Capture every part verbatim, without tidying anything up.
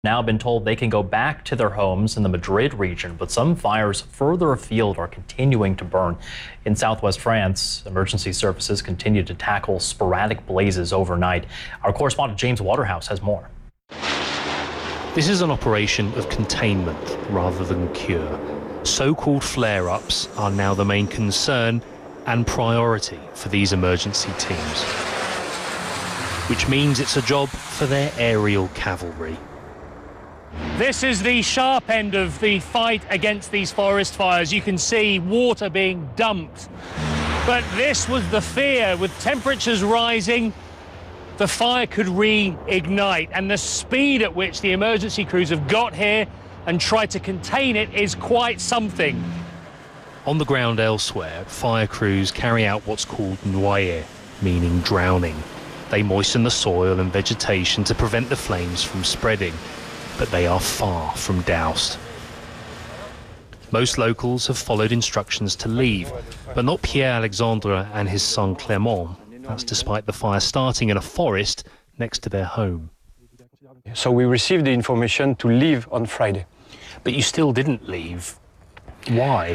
Now been told they can go back to their homes in the Madrid region, but some fires further afield are continuing to burn. In southwest France, emergency services continue to tackle sporadic blazes overnight. Our correspondent James Waterhouse has more. This is an operation of containment rather than cure. So-called flare-ups are now the main concern and priority for these emergency teams, which means it's a job for their aerial cavalry. This is the sharp end of the fight against these forest fires. You can see water being dumped. But this was the fear. With temperatures rising, the fire could reignite. And the speed at which the emergency crews have got here and tried to contain it is quite something. On the ground elsewhere, fire crews carry out what's called noyer, meaning drowning. They moisten the soil and vegetation to prevent the flames from spreading. But they are far from doused. Most locals have followed instructions to leave, but not Pierre Alexandre and his son Clément. That's despite the fire starting in a forest next to their home. So we received the information to leave on Friday. But you still didn't leave. Why?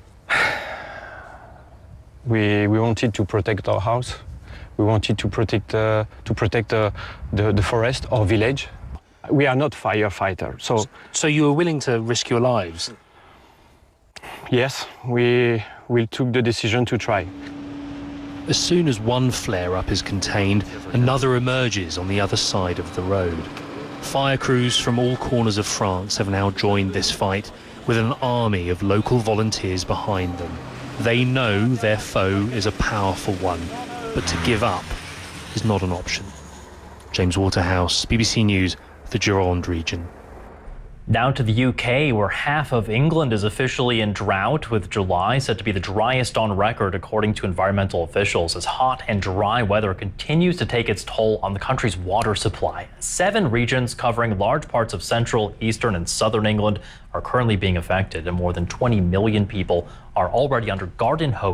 We, we wanted to protect our house. We wanted to protect, uh, to protect uh, the, the forest, our village. We are not firefighters, so... So you were willing to risk your lives? Yes, we, we took the decision to try. As soon as one flare-up is contained, another emerges on the other side of the road. Fire crews from all corners of France have now joined this fight, with an army of local volunteers behind them. They know their foe is a powerful one, but to give up is not an option. James Waterhouse, B B C News, the Gironde region. Down to the U K, where half of England is officially in drought, with July set to be the driest on record, according to environmental officials, as hot and dry weather continues to take its toll on the country's water supply. Seven regions covering large parts of central, eastern, and southern England are currently being affected, and more than twenty million people are already under garden hose.